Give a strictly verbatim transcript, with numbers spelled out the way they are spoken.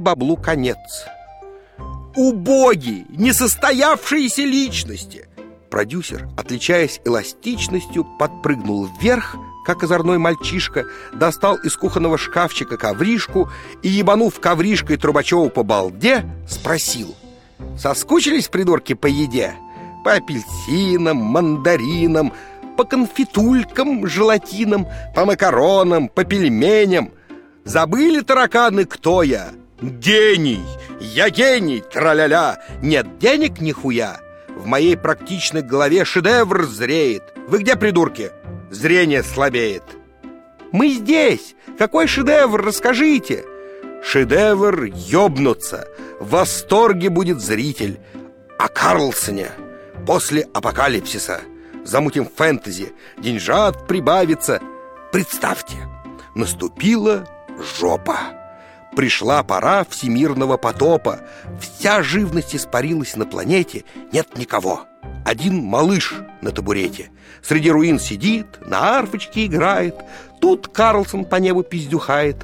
баблу конец. Убогие, несостоявшиеся личности. Продюсер, отличаясь эластичностью, подпрыгнул вверх, как озорной мальчишка, достал из кухонного шкафчика ковришку и, ебанув ковришкой Трубачеву по балде, спросил: «Соскучились, придурки, по еде? По апельсинам, мандаринам, по конфитулькам, желатинам, по макаронам, по пельменям? Забыли, тараканы, кто я? Гений! Я гений! Тра-ля-ля! Нет денег нихуя! В моей практичной голове шедевр зреет! Вы где, придурки? Зрение слабеет!» «Мы здесь! Какой шедевр, расскажите!» «Шедевр ёбнуться! В восторге будет зритель! О Карлсоне! После апокалипсиса! Замутим фэнтези! Деньжат прибавится! Представьте! Наступила жопа! Пришла пора всемирного потопа. Вся живность испарилась на планете. Нет никого. Один малыш на табурете среди руин сидит, на арфочке играет. Тут Карлсон по небу пиздюхает.